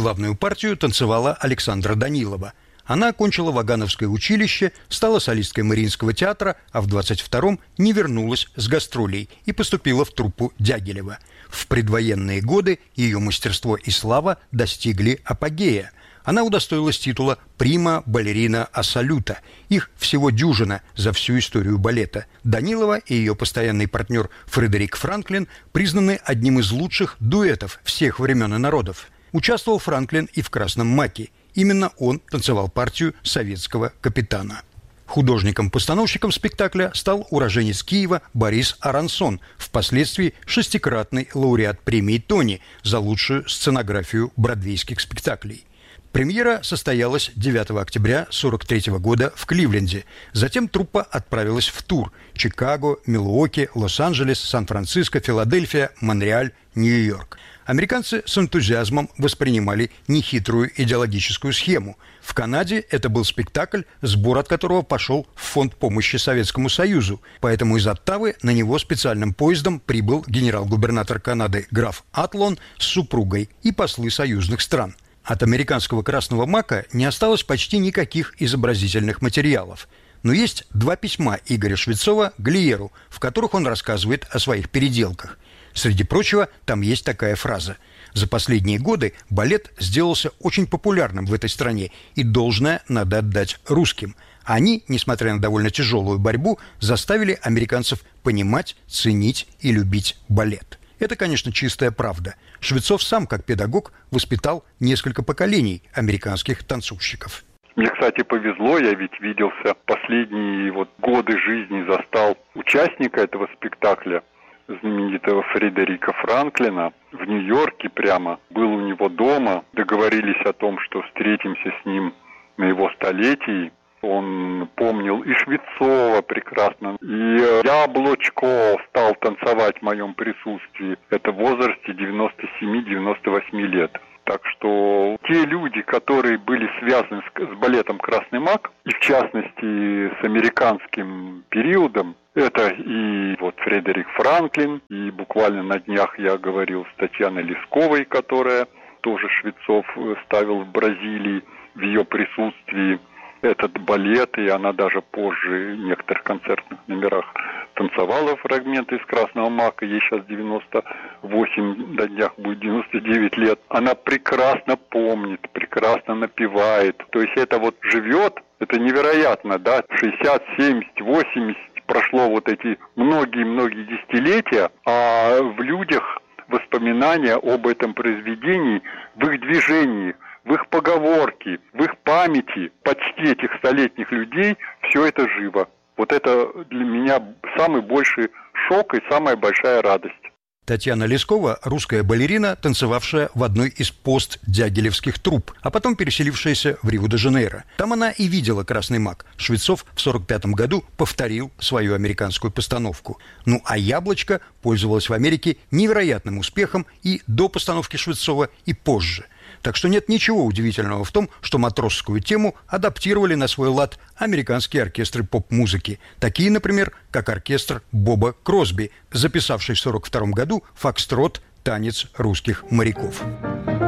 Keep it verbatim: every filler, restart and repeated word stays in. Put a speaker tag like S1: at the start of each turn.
S1: Главную партию танцевала Александра Данилова. Она окончила Вагановское училище, стала солисткой Мариинского театра, а в двадцать втором не вернулась с гастролей и поступила в труппу Дягилева. В предвоенные годы ее мастерство и слава достигли апогея. Она удостоилась титула «Прима балерина ассолюта». Их всего дюжина за всю историю балета. Данилова и ее постоянный партнер Фредерик Франклин признаны одним из лучших дуэтов всех времен и народов. Участвовал Франклин и в «Красном маке». Именно он танцевал партию советского капитана. Художником-постановщиком спектакля стал уроженец Киева Борис Арансон, впоследствии шестикратный лауреат премии «Тони» за лучшую сценографию бродвейских спектаклей. Премьера состоялась девятого октября сорок третьего года в Кливленде. Затем труппа отправилась в тур – Чикаго, Милуоки, Лос-Анджелес, Сан-Франциско, Филадельфия, Монреаль, Нью-Йорк. Американцы с энтузиазмом воспринимали нехитрую идеологическую схему. В Канаде это был спектакль, сбор от которого пошел в фонд помощи Советскому Союзу. Поэтому из Оттавы на него специальным поездом прибыл генерал-губернатор Канады граф Атлон с супругой и послы союзных стран. От американского «Красного мака» не осталось почти никаких изобразительных материалов. Но есть два письма Игоря Швецова Глиеру, в которых он рассказывает о своих переделках. Среди прочего, там есть такая фраза: «За последние годы балет сделался очень популярным в этой стране, и должное надо отдать русским. Они, несмотря на довольно тяжелую борьбу, заставили американцев понимать, ценить и любить балет». Это, конечно, чистая правда. Швецов сам, как педагог, воспитал несколько поколений американских танцовщиков.
S2: Мне, кстати, повезло, я ведь виделся последние вот годы жизни, застал участника этого спектакля, знаменитого Фредерика Франклина, в Нью-Йорке прямо. Был у него дома, договорились о том, что встретимся с ним на его столетии. Он помнил и Швецова прекрасно, и Яблочко стал танцевать в моем присутствии. Это в возрасте девяноста семи — девяноста восьми лет. Так что те люди, которые были связаны с, с балетом «Красный мак», и в частности с американским периодом, это и вот Фредерик Франклин, и буквально на днях я говорил с Татьяной Лесковой, которая тоже Швецов ставил в Бразилии в ее присутствии этот балет, и она даже позже в некоторых концертных номерах танцевала фрагменты из «Красного мака», ей сейчас девяносто восемь, до днях будет девяносто девять лет. Она прекрасно помнит, прекрасно напевает. То есть это вот живет, это невероятно, да, шестьдесят, семьдесят, восемьдесят, прошло вот эти многие-многие десятилетия, а в людях воспоминания об этом произведении, в их движении, в их поговорке, в их памяти почти этих столетних людей все это живо. Вот это для меня самый большой шок и самая большая радость.
S1: Татьяна Лескова – русская балерина, танцевавшая в одной из пост-дягилевских трупп, а потом переселившаяся в Рио-де-Жанейро. Там она и видела «Красный мак». Швецов в сорок пятом году повторил свою американскую постановку. Ну а «Яблочко» пользовалось в Америке невероятным успехом и до постановки Швецова, и позже. Так что нет ничего удивительного в том, что матросскую тему адаптировали на свой лад американские оркестры поп-музыки. Такие, например, как оркестр Боба Кросби, записавший в сорок втором году фокстрот «Танец русских моряков».